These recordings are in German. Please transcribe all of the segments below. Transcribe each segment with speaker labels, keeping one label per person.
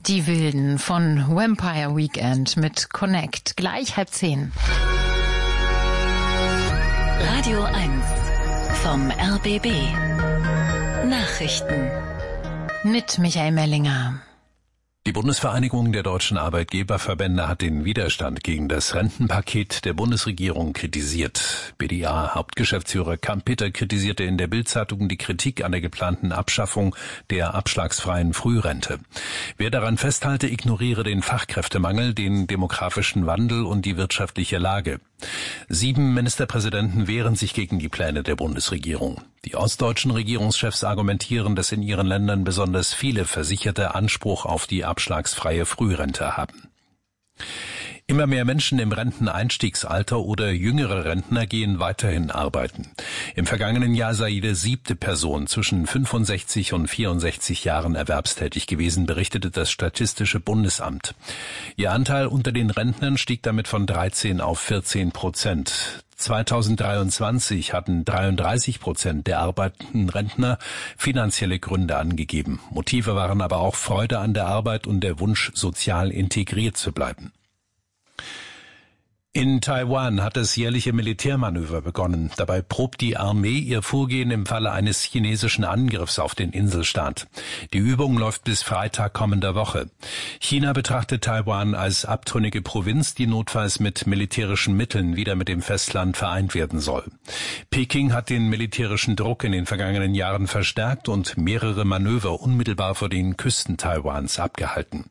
Speaker 1: Die Wilden von Vampire Weekend mit Connect. Gleich 9:30.
Speaker 2: Radio 1 vom RBB. Nachrichten.
Speaker 1: Mit Michael Mellinger.
Speaker 3: Die Bundesvereinigung der deutschen Arbeitgeberverbände hat den Widerstand gegen das Rentenpaket der Bundesregierung kritisiert. BDA-Hauptgeschäftsführer Kamp-Peter kritisierte in der Bild-Zeitung die Kritik an der geplanten Abschaffung der abschlagsfreien Frührente. Wer daran festhalte, ignoriere den Fachkräftemangel, den demografischen Wandel und die wirtschaftliche Lage. 7 Ministerpräsidenten wehren sich gegen die Pläne der Bundesregierung. Die ostdeutschen Regierungschefs argumentieren, dass in ihren Ländern besonders viele Versicherte Anspruch auf die abschlagsfreie Frührente haben. Immer mehr Menschen im Renteneinstiegsalter oder jüngere Rentner gehen weiterhin arbeiten. Im vergangenen Jahr sei jede 7. Person zwischen 65 und 64 Jahren erwerbstätig gewesen, berichtete das Statistische Bundesamt. Ihr Anteil unter den Rentnern stieg damit von 13 auf 14%. 2023 hatten 33% der arbeitenden Rentner finanzielle Gründe angegeben. Motive waren aber auch Freude an der Arbeit und der Wunsch, sozial integriert zu bleiben. In Taiwan hat das jährliche Militärmanöver begonnen. Dabei probt die Armee ihr Vorgehen im Falle eines chinesischen Angriffs auf den Inselstaat. Die Übung läuft bis Freitag kommender Woche. China betrachtet Taiwan als abtrünnige Provinz, die notfalls mit militärischen Mitteln wieder mit dem Festland vereint werden soll. Peking hat den militärischen Druck in den vergangenen Jahren verstärkt und mehrere Manöver unmittelbar vor den Küsten Taiwans abgehalten.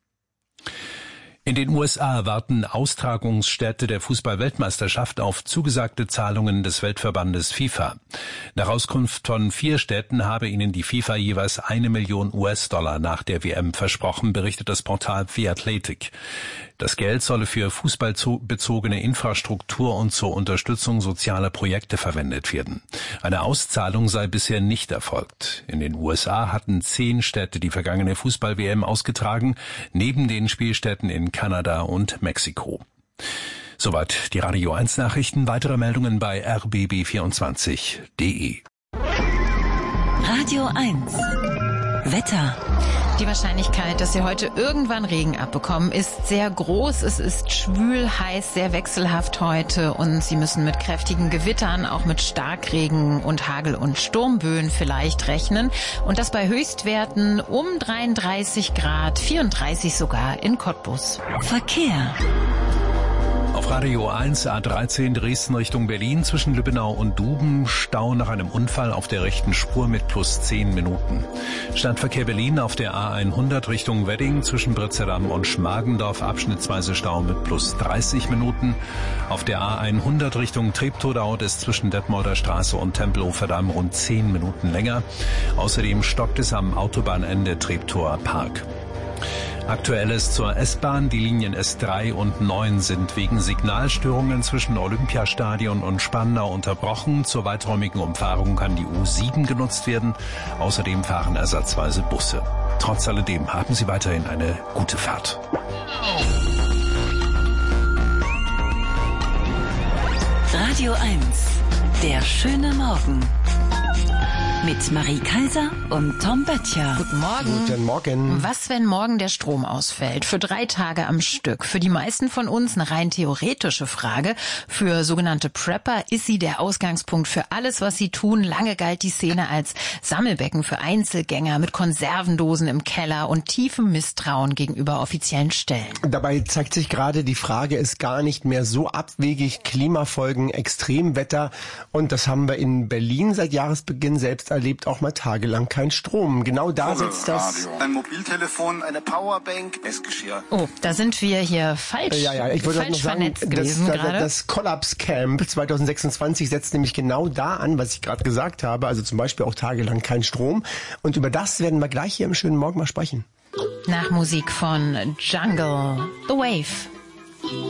Speaker 3: In den USA warten Austragungsstätte der Fußball-Weltmeisterschaft auf zugesagte Zahlungen des Weltverbandes FIFA. Nach Auskunft von 4 Städten habe ihnen die FIFA jeweils 1 Million US-Dollar nach der WM versprochen, berichtet das Portal The Athletic. Das Geld solle für fußballbezogene Infrastruktur und zur Unterstützung sozialer Projekte verwendet werden. Eine Auszahlung sei bisher nicht erfolgt. In den USA hatten 10 Städte die vergangene Fußball-WM ausgetragen, neben den Spielstätten in Kanada und Mexiko. Soweit die Radio 1 Nachrichten. Weitere Meldungen bei rbb24.de.
Speaker 2: Radio 1 Wetter.
Speaker 1: Die Wahrscheinlichkeit, dass Sie heute irgendwann Regen abbekommen, ist sehr groß. Es ist schwül, heiß, sehr wechselhaft heute und Sie müssen mit kräftigen Gewittern, auch mit Starkregen und Hagel- und Sturmböen vielleicht rechnen. Und das bei Höchstwerten um 33 Grad, 34 sogar in Cottbus.
Speaker 2: Verkehr.
Speaker 3: Auf Radio 1 A13 Dresden Richtung Berlin zwischen Lübbenau und Duben Stau nach einem Unfall auf der rechten Spur mit plus 10 Minuten. Stadtverkehr Berlin auf der A100 Richtung Wedding zwischen Brzedamm und Schmargendorf abschnittsweise Stau mit plus 30 Minuten. Auf der A100 Richtung Treptow dauert es zwischen Detmolder Straße und Tempelhofer Damm rund 10 Minuten länger. Außerdem stockt es am Autobahnende Treptower Park. Aktuelles zur S-Bahn. Die Linien S3 und 9 sind wegen Signalstörungen zwischen Olympiastadion und Spandau unterbrochen. Zur weiträumigen Umfahrung kann die U7 genutzt werden. Außerdem fahren ersatzweise Busse. Trotz alledem haben Sie weiterhin eine gute Fahrt.
Speaker 2: Radio 1, der schöne Morgen. Mit Marie Kaiser und Tom Böttcher.
Speaker 1: Guten Morgen.
Speaker 4: Guten Morgen.
Speaker 1: Was, wenn morgen der Strom ausfällt? Für 3 Tage am Stück. Für die meisten von uns eine rein theoretische Frage. Für sogenannte Prepper ist sie der Ausgangspunkt für alles, was sie tun. Lange galt die Szene als Sammelbecken für Einzelgänger mit Konservendosen im Keller und tiefem Misstrauen gegenüber offiziellen Stellen.
Speaker 4: Dabei zeigt sich gerade, die Frage ist gar nicht mehr so abwegig. Klimafolgen, Extremwetter. Und das haben wir in Berlin seit Jahresbeginn selbst erlebt, auch mal tagelang kein Strom. Genau da setzt das...
Speaker 5: Ein Mobiltelefon, eine Powerbank, Essgeschirr.
Speaker 1: Oh, da sind wir hier falsch,
Speaker 4: ich wollte
Speaker 1: falsch
Speaker 4: noch sagen,
Speaker 1: vernetzt gewesen gerade.
Speaker 4: Das Collapse Camp 2026 setzt nämlich genau da an, was ich gerade gesagt habe. Also zum Beispiel auch tagelang kein Strom. Und über das werden wir gleich hier im schönen Morgen mal sprechen.
Speaker 1: Nach Musik von Jungle, The Wave.